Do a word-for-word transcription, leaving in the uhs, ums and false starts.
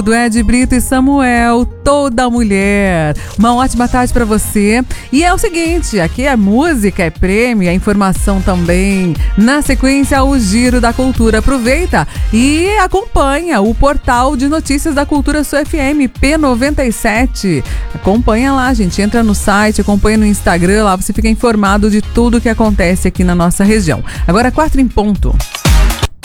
do Ed Brito e Samuel, Toda Mulher. Uma ótima tarde pra você. E é o seguinte, aqui é música, é prêmio, é informação também. Na sequência, o Giro da Cultura. Aproveita e acompanha o portal de notícias da Cultura Sul F M, P noventa e sete. Acompanha lá, gente. Entra no site, acompanha no Instagram, lá você fica informado de tudo que acontece aqui na nossa região. Agora, quatro em ponto.